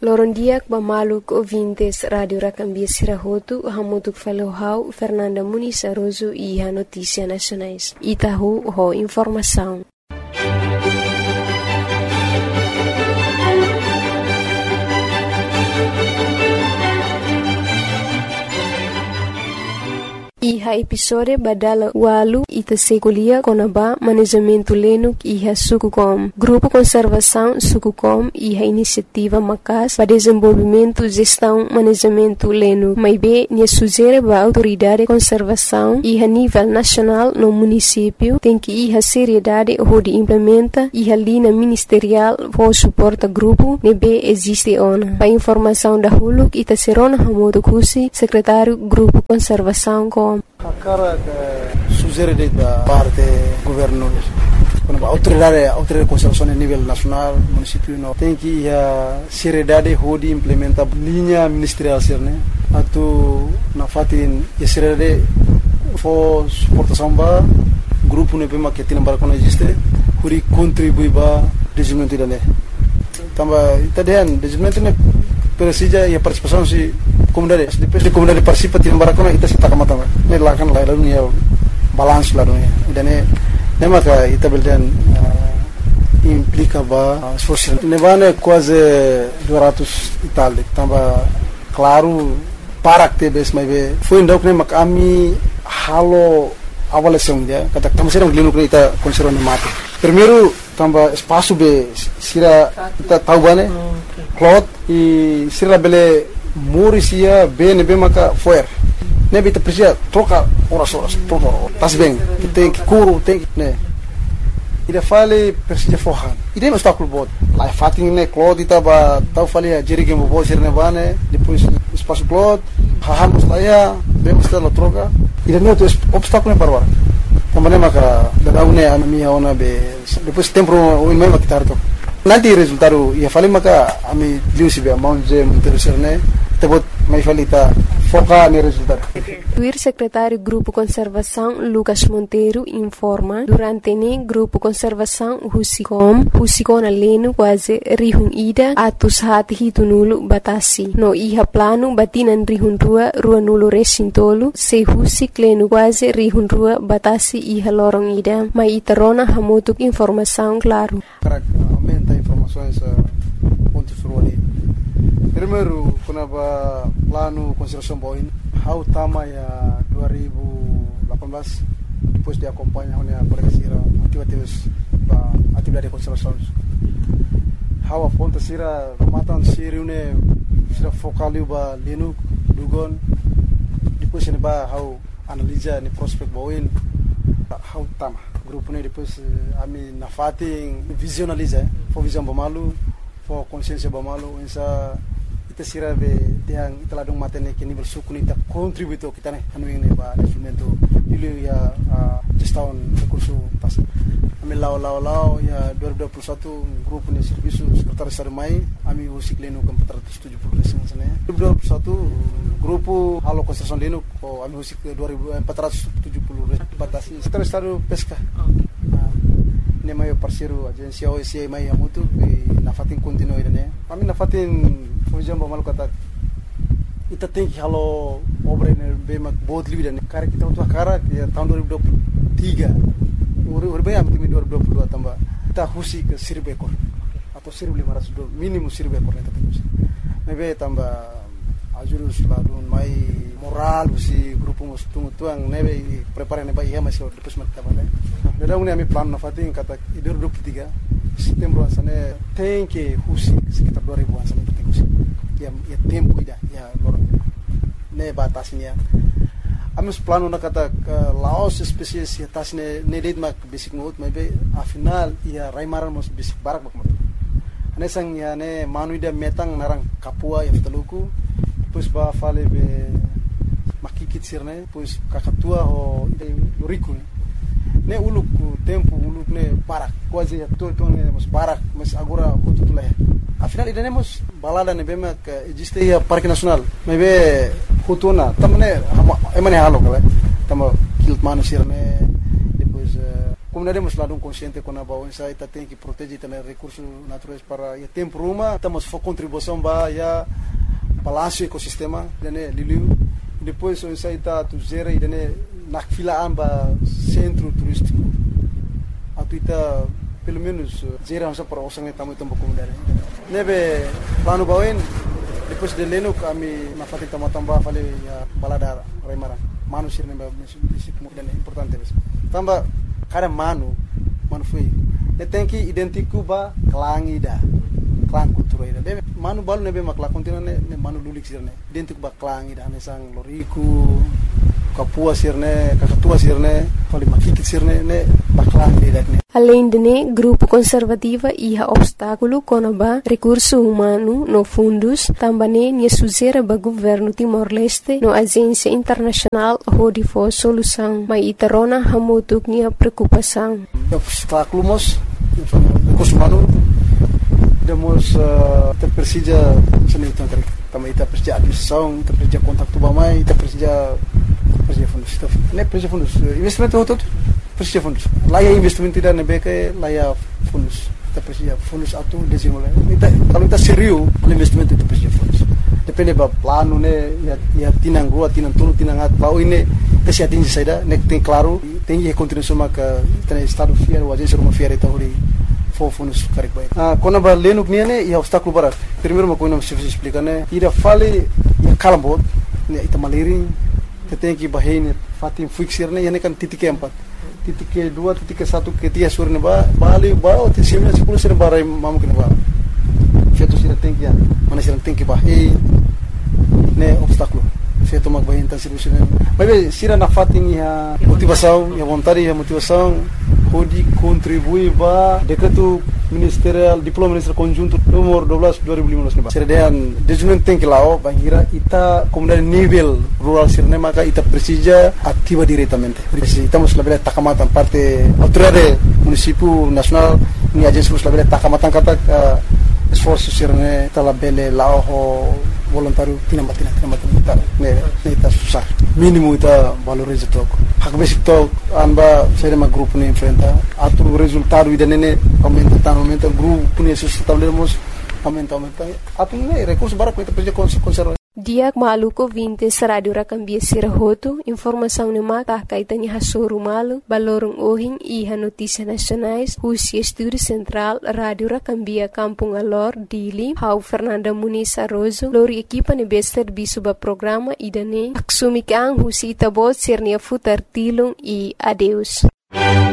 Lorondiak Bamaluk ouvintes Rádio Racambia Sirahotu, Hamutuk Falohau, Fernanda Muniz Aroso e a Notícia Nacionais. Itahu, ho informação. Iha episode badala walu ita sekulia konaba manejamento lenuk iha Sukucom. Grupo Conservação Sukucom iha iniciativa macas para desenvolvimento, gestão, manejamento lenuk. Maibe nia sugere ba autoridade conservação iha nível nacional no município tem que iha seriedade onde implementa iha linha ministerial for suporta grupo nebe existe ona. Pa informação da huluk ita serona Hamodo Kusi, secretário Grupo Conservação com a cara sugere da parte governo quando autoridade de conservação a nível nacional município no tem que a seriedade de implementar linha ministerial serne atu na fatin a seriedade for suportação ba grupo ne pema que tem para quando existe huri contribui ba desenvolvimento da né tamba itadian desenvolvimento ne precisa e a participação se comunidade depois de comunidade participa tem barakona ita se takamata ne lakan la dunia balance la dunia dan ne maka ita beldan implica ba esforço ne vane quase 200 Itália tamba claro para que bes mai be foi ndok ne makami halo avaliação dia kata tamo serang glinu ita conservan mate primeiro tamba espaço be sira ita tahu bane cloth e sira bele Murisia bene maka foer nebe te precisa troca horas troca tas bem tem que curo tem que né ida fale precisa forran ida não está com bot lá fatin né cloth ita ba tau fale a jerige mo bo sirne bane depois espaço cloth hahamos lá ya vemos la troca ida não tem obstáculo para agora também maka da une a minha ona be depois tempo o mesmo que tarto nanti resultado ia fale maka ami liusi be amount je interesserne tebot mai falita foca no resultado. O secretário Grupo Conservação Lucas Monteiro informa durante o Grupo Conservação Husicom aleno quase rihun ida atus hati hitunulu batasi no iha plano batinan rihun rua nulu resintolu se husik leno quase rihun rua batasi iha lorong ida mai itarona hamutuk informação claro. Aumenta informações pontos ruali. Primeiro, quando plano conservação boin, how tama ya 2018 depois de acompanhar a colega Sira atividade de conservação. How aponta Sira matan Sira une Sira focaliu ba lenu dugon depois ne ba how analisa ni prospect boin how tama grupo ne depois ami na fating visionaliza for visão bamalu for consciência bamalu insa ita sira be tiang italadong matene ke nível suku ita contributo kita ne anu ini ba desenvolvimento ilu ya gestão recurso pas ami lao ya 2021 grupo ne serviço secretário sarmai ami usikleno com 470 resenhas ne 2021 grupo halo construção leno ko ami usik 2470 batasi secretário pesca ne mayo parceiro agência OSCE mai amutu na fatin continuo ne ami na fatin Fujam bamal kata ita tem que halo obra ne be mak bod liwi dan cara kita untuk cara ya tahun 2023 urbe am timi 2022 tambah kita husi ke 1000 ekor atau 1500 minimum 1000 ekor eta terus mebe tambah ajurus ladun mai moral si grupo mus tuang nebe prepare ne ba iya masih depois mak tabale beda uni ami plan na fatin kata 2023 setembro asane tem que husi sekitar 2000 asane ya tempo ida ya lor ne batasnya amus plano na kata laos spesies ya tasne ne led mak basic mode maybe a final ya raimaran mos basic barak mak ane sang ya ne manu ida metang narang kapua ya teluku pues ba fale be makikit sirne pues kakatua ho ida luriku ne uluk tempo uluk ne barak quase ya todo ne mos barak mas agora quanto tu lá afinal iremos balada ne bema que existe ya parque nacional mebe hutuna tamne emane halo kala tamo kilt manu sirne depois comunidade mas lado consciente com a baú essa ita tem que proteger também recursos naturais para o tempo uma estamos for contribuição ba ya palácio ecossistema dene liliu depois essa ita tu gera e dene na fila amba centro turístico atuita pelo menos gera essa para osang tamu tempo comunidade nebe plano bauin depois de leno kami na fatin tamba fale ya balada Raimara manusia nebe dene importante tamba cada mano foi tem que identificar ba clang cultura ida deve manu balu nebe makla kontina ne manu lulik sirne identificar ba clang ida ne sang loriku kapua sirne kakatua sirne fali makikit sirne ne baklang ida ne. Além de ne, grupo conservativa iha obstáculo konaba recurso humano no fundos também ne suzera ba governo Timor-Leste no agência internacional hodi for solução mas itarona hamutuk nia preocupação. Obstáculos recurso humano demos kita persija seni tangkar também kita persija administração kita persija kontak tu bamai kita persija fundos ne persija fundos investimento hotot persija fundos laya investimento tidak nebeke laya fundos kita persija fundos atu desenvolver kalau kita serius investimento itu persija fundos depende ba plano ne ya tinang rua tinang tulu tinang at bau ini kasi atingi saida nek tem claro tem contribuição maka tem estado fiel o agência uma fiel eta hori fundos karik baik. Kona ba lenuk nia ne ia obstáculo para. Primeiro uma coisa se explica ne ira fale ia kalambot ne ita maliring tem que bahine fatim fixir ne ia kan titik 4. Titik 2 titik 1 ke 3 sur ne ba bali ba te semia 10 sir barai mamu ke ne ba. Feito sira tem que mana sira tem que bahine ne obstáculo. Feito mag bahine tan serviço ne. Mas sira na fatim ia motivação, ia vontade, ia motivação pode contribuir para decreto ministerial diploma ministerial conjunto nomor 12 2015 serdean desenvolvimento tem que lá bangira ita comunidade nível rural sirne maka ita precisa ativa diretamente estamos labela takamatan parte autoridade município nacional ni agência labela takamatan kata esforço sirne talabele lao voluntário tinamatina ne ita susah mínimo ita valoriza toco hak basic to amba saya ma grupo ne enfrenta atu resultado ida nene aumenta grupo ne sustentabilidade aumenta atu ne recurso bara kita perja conserva Diak maluko vintes radio rakambia sirahoto informação ne maka kaitani hasoro malu balorong ohing iha notícia nacionais husi estúdio central radio rakambia Kampung Alor Dili hau Fernanda Muniz Arrozo lori equipa ne bester bisuba programa idane aksumikang husi itabot sirnia futar tilung e adeus.